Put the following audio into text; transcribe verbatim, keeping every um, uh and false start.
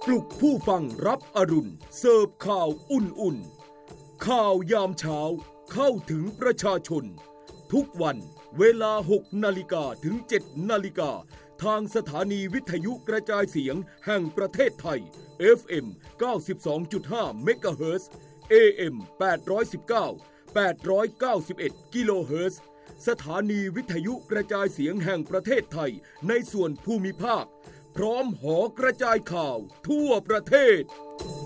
ปลุกผู้ฟังรับอรุณเสิร์ฟข่าวอุ่นๆข่าวยามเช้าเข้าถึงประชาชนทุกวันเวลาหกนาฬิกาถึงเจ็ดนาฬิกาทางสถานีวิทยุกระจายเสียงแห่งประเทศไทย เอฟ เอ็ม เก้าสิบสองจุดห้า เมกะเฮิรตซ์ เอ เอ็ม แปดร้อยสิบเก้า แปดร้อยเก้าสิบเอ็ด กิโลเฮิรตซ์สถานีวิทยุกระจายเสียงแห่งประเทศไทยในส่วนภูมิภาคพร้อมหอกระจายข่าวทั่วประเทศ